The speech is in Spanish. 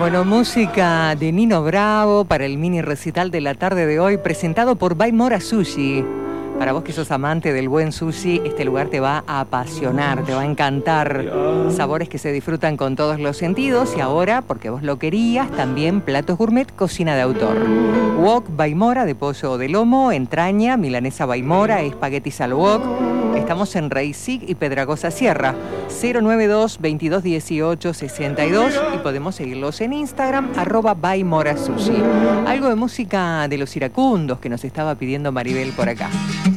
Bueno, música de Nino Bravo para el mini recital de la tarde de hoy, presentado por Baimora Sushi. Para vos que sos amante del buen sushi, este lugar te va a apasionar, te va a encantar. Sabores que se disfrutan con todos los sentidos y ahora, porque vos lo querías, también platos gourmet, cocina de autor. Wok Baimora de pollo o de lomo, entraña, milanesa Baimora, espaguetis al wok. Estamos en Reisig y Pedragosa Sierra, 092-2218-62 y podemos seguirlos en Instagram, @Baimora Sushi. Algo de música de los iracundos que nos estaba pidiendo Maribel por acá.